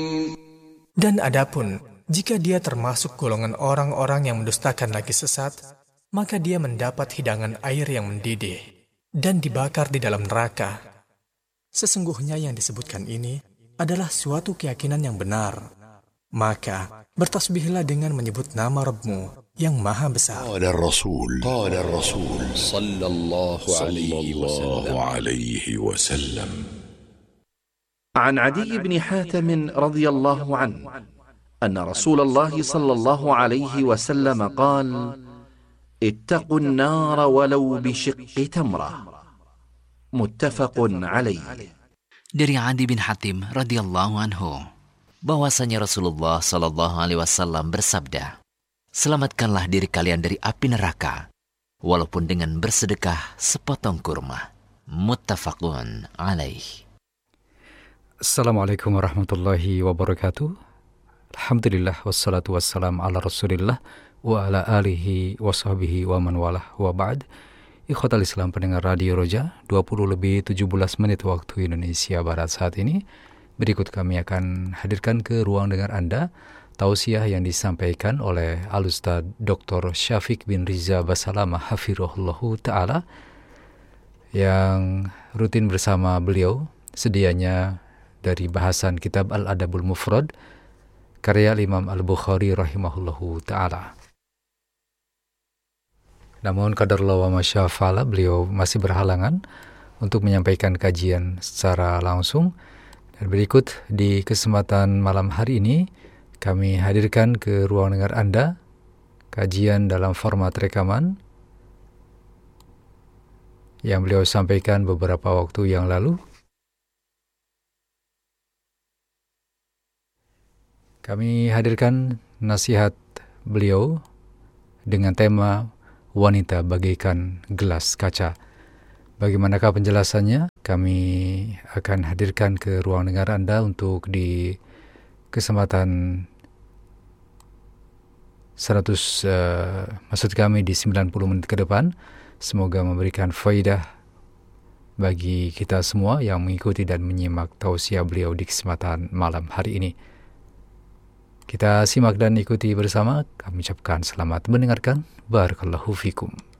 Dan adapun jika dia termasuk golongan orang-orang yang mendustakan lagi sesat, maka dia mendapat hidangan air yang mendidih dan dibakar di dalam neraka. Sesungguhnya yang disebutkan ini adalah suatu keyakinan yang benar. Maka bertasbihlah dengan menyebut nama Rabbmu yang maha besar. قال الرسول صلى الله عليه وسلم. عن عدي بن حاتم رضي الله عنه أن رسول الله صلى الله عليه وسلم قال: اتقوا النار ولو بشق تمرة. متفق عليه. Dari Adi bin Hatim radhiyallahu anhu, bahwasanya Rasulullah sallallahu alaihi wasallam bersabda, selamatkanlah diri kalian dari api neraka, walaupun dengan bersedekah sepotong kurma. Muttafaqun alaih. Assalamualaikum warahmatullahi wabarakatuh. Alhamdulillah wassalatu wassalam ala rasulillah wa ala alihi wa sahbihi wa man walah wa ba'd. Ikhwatal Islam pendengar Radio Roja, 20 lebih 17 menit waktu Indonesia Barat saat ini. Berikut kami akan hadirkan ke ruang dengar Anda tausiah yang disampaikan oleh Al-Ustaz Dr. Syafiq bin Riza Basalamah hafirullahu ta'ala, yang rutin bersama beliau sedianya dari bahasan kitab Al-Adabul Mufrad karya Imam Al-Bukhari rahimahullahu ta'ala. Namun qadarullah wa masyafa'ala, beliau masih berhalangan untuk menyampaikan kajian secara langsung. Dan berikut di kesempatan malam hari ini kami hadirkan ke ruang dengar Anda kajian dalam format rekaman yang beliau sampaikan beberapa waktu yang lalu. Kami hadirkan nasihat beliau dengan tema wanita bagaikan gelas kaca. Bagaimanakah penjelasannya? Kami akan hadirkan ke ruang dengar Anda untuk di kesempatan 90 menit ke depan. Semoga memberikan faidah bagi kita semua yang mengikuti dan menyimak tausiah beliau di kesempatan malam hari ini. Kita simak dan ikuti bersama. Kami ucapkan selamat mendengarkan. Barakallahu fikum.